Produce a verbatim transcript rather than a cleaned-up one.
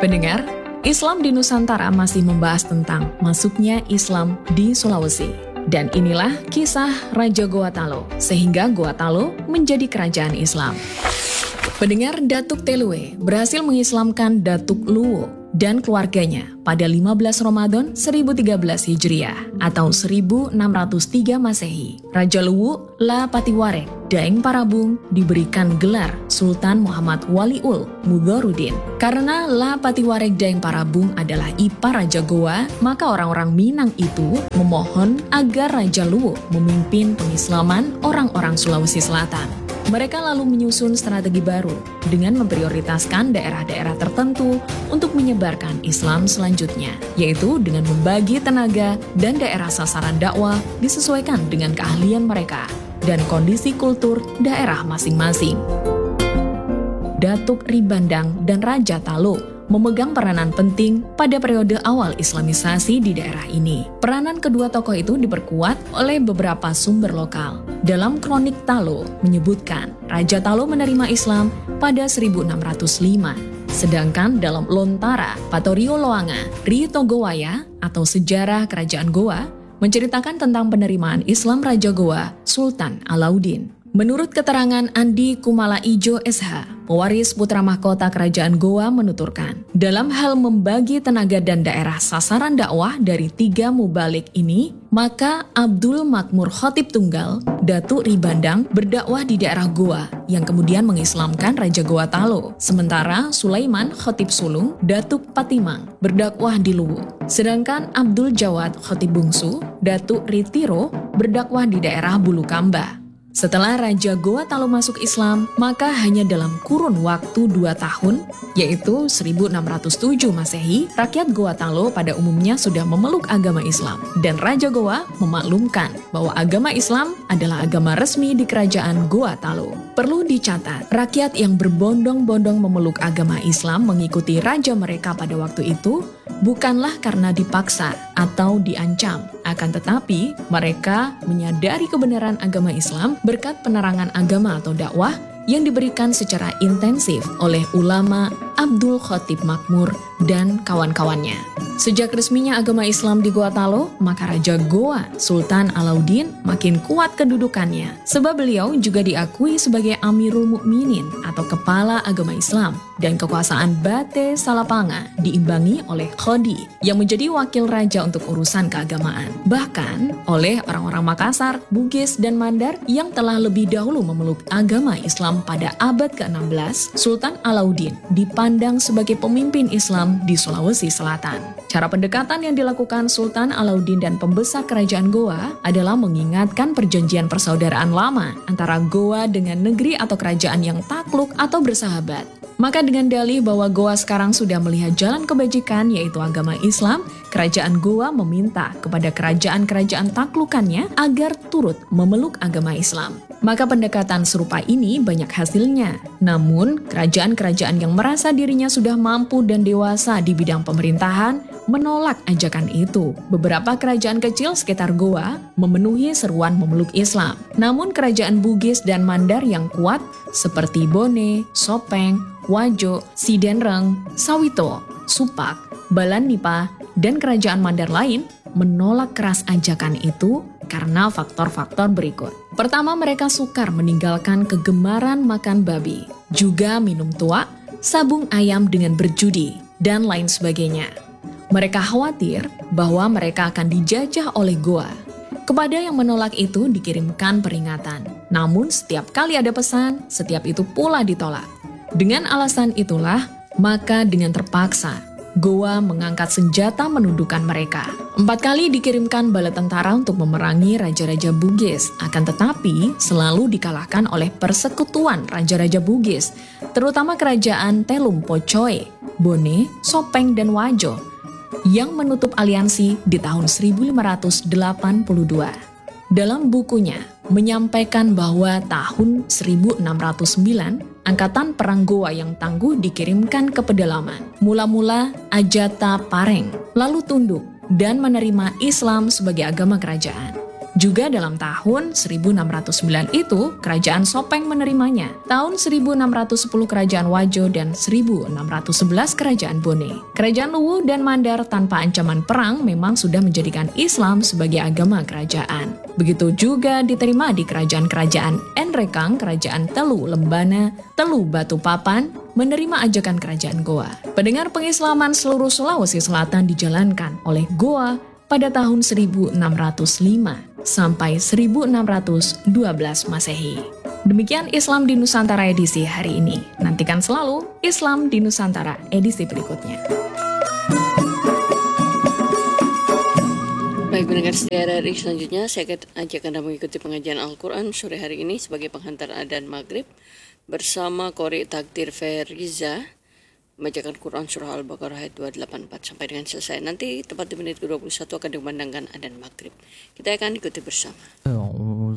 Pendengar, Islam di Nusantara masih membahas tentang masuknya Islam di Sulawesi. Dan inilah kisah Raja Goa Talo, sehingga Goa Talo menjadi kerajaan Islam. Pendengar, Datuk Telue berhasil mengislamkan Datuk Luwo dan keluarganya pada lima belas Ramadan seribu tiga belas Hijriah atau seribu enam ratus tiga Masehi. Raja Luwu La Patiwarek Daeng Parabung diberikan gelar Sultan Muhammad Waliul Mudhoruddin. Karena La Patiwarek Daeng Parabung adalah ipar Raja Goa, maka orang-orang Minang itu memohon agar Raja Luwu memimpin pengislaman orang-orang Sulawesi Selatan. Mereka lalu menyusun strategi baru dengan memprioritaskan daerah-daerah tertentu untuk menyebarkan Islam selanjutnya, yaitu dengan membagi tenaga dan daerah sasaran dakwah disesuaikan dengan keahlian mereka dan kondisi kultur daerah masing-masing. Datuk Ribandang dan Raja Talo memegang peranan penting pada periode awal Islamisasi di daerah ini. Peranan kedua tokoh itu diperkuat oleh beberapa sumber lokal. Dalam kronik Talo menyebutkan Raja Talo menerima Islam pada seribu enam ratus lima. Sedangkan dalam Lontara Patorio Loanga Rito Gowaya atau Sejarah Kerajaan Goa menceritakan tentang penerimaan Islam Raja Goa Sultan Alauddin. Menurut keterangan Andi Kumala Ijo S H, pewaris putra mahkota kerajaan Goa menuturkan, dalam hal membagi tenaga dan daerah sasaran dakwah dari tiga mubalik ini, maka Abdul Makmur Khotib Tunggal, Datuk Ribandang berdakwah di daerah Goa yang kemudian mengislamkan Raja Goa Talo. Sementara Sulaiman Khotib Sulung, Datuk Patimang berdakwah di Luwu. Sedangkan Abdul Jawad Khotib Bungsu, Datuk Ritiro berdakwah di daerah Bulukamba. Setelah Raja Goa Talo masuk Islam, maka hanya dalam kurun waktu dua tahun, yaitu seribu enam ratus tujuh Masehi, rakyat Goa Talo pada umumnya sudah memeluk agama Islam. Dan Raja Goa memaklumkan bahwa agama Islam adalah agama resmi di kerajaan Goa Talo. Perlu dicatat, rakyat yang berbondong-bondong memeluk agama Islam mengikuti raja mereka pada waktu itu, bukanlah karena dipaksa atau diancam, akan tetapi mereka menyadari kebenaran agama Islam berkat penerangan agama atau dakwah yang diberikan secara intensif oleh ulama Abdul Khotib Makmur dan kawan-kawannya. Sejak resminya agama Islam di Goa Talo, maka Raja Goa Sultan Alauddin makin kuat kedudukannya, sebab beliau juga diakui sebagai Amirul Mukminin atau kepala agama Islam, dan kekuasaan Bate Salapanga diimbangi oleh Khodi yang menjadi wakil raja untuk urusan keagamaan. Bahkan oleh orang-orang Makassar, Bugis, dan Mandar yang telah lebih dahulu memeluk agama Islam pada abad ke enam belas, Sultan Alauddin dipandang sebagai pemimpin Islam di Sulawesi Selatan. Cara pendekatan yang dilakukan Sultan Alauddin dan pembesar kerajaan Goa adalah mengingatkan perjanjian persaudaraan lama antara Goa dengan negeri atau kerajaan yang takluk atau bersahabat. Maka dengan dalih bahwa Goa sekarang sudah melihat jalan kebajikan yaitu agama Islam, kerajaan Goa meminta kepada kerajaan-kerajaan taklukannya agar turut memeluk agama Islam. Maka pendekatan serupa ini banyak hasilnya. Namun, kerajaan-kerajaan yang merasa dirinya sudah mampu dan dewasa di bidang pemerintahan menolak ajakan itu. Beberapa kerajaan kecil sekitar Goa memenuhi seruan memeluk Islam. Namun kerajaan Bugis dan Mandar yang kuat seperti Bone, Sopeng, Wajo, Sidenreng, Sawito, Supak, Balan Nipa, dan kerajaan Mandar lain menolak keras ajakan itu karena faktor-faktor berikut. Pertama, mereka sukar meninggalkan kegemaran makan babi, juga minum tua, sabung ayam dengan berjudi, dan lain sebagainya. Mereka khawatir bahwa mereka akan dijajah oleh Goa. Kepada yang menolak itu dikirimkan peringatan. Namun setiap kali ada pesan, setiap itu pula ditolak. Dengan alasan itulah, maka dengan terpaksa, Goa mengangkat senjata menundukkan mereka. Empat kali dikirimkan bala tentara untuk memerangi Raja-Raja Bugis, akan tetapi selalu dikalahkan oleh persekutuan Raja-Raja Bugis, terutama kerajaan Telum Pocoe, Bone, Sopeng, dan Wajo, yang menutup aliansi di tahun seribu lima ratus delapan puluh dua. Dalam bukunya, menyampaikan bahwa tahun seribu enam ratus sembilan, angkatan perang Goa yang tangguh dikirimkan ke pedalaman. Mula-mula Ajata Pareng, lalu tunduk dan menerima Islam sebagai agama kerajaan. Juga dalam tahun seribu enam ratus sembilan itu, Kerajaan Sopeng menerimanya. Tahun seribu enam ratus sepuluh Kerajaan Wajo dan seribu enam ratus sebelas Kerajaan Bone. Kerajaan Luwu dan Mandar tanpa ancaman perang memang sudah menjadikan Islam sebagai agama kerajaan. Begitu juga diterima di kerajaan-kerajaan Enrekang, Kerajaan Telu Lembana, Telu Batu Papan, menerima ajakan Kerajaan Goa. Pendengar, pengislaman seluruh Sulawesi Selatan dijalankan oleh Goa pada tahun seribu enam ratus lima sampai seribu enam ratus dua belas Masehi. Demikian Islam di Nusantara edisi hari ini. Nantikan selalu Islam di Nusantara edisi berikutnya. Baik pendengar setia R R I, selanjutnya saya akan ajak Anda mengikuti pengajian Al-Quran sore hari ini sebagai penghantar adzan maghrib bersama Qori Takdir Feriza, membacakan Quran Surah Al-Baqarah ayat dua ratus delapan puluh empat sampai dengan selesai. Nanti tepat di menit ke dua puluh satu akan dikumandangkan adzan maghrib. Kita akan ikuti bersama.